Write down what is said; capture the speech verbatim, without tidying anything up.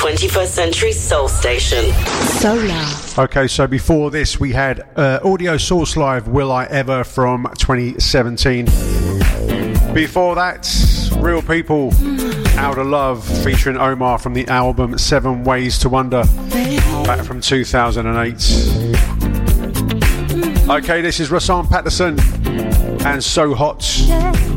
twenty-first Century Soul Station. Solar. Okay, so before this we had uh, Audio Source Live, Will I Ever from twenty seventeen. Before that, Real People, Out of Love featuring Omar from the album Seven Ways to Wonder, back from two thousand eight. Okay, this is Rahsaan Patterson and So Hot.